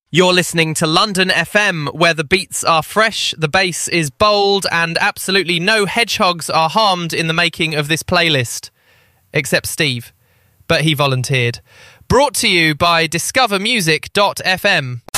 You're listening to London FM, where the beats are fresh, the bass is bold, and absolutely no hedgehogs are harmed in the making of this playlist. Except Steve. But he volunteered. Brought to you by discovermusic.fm.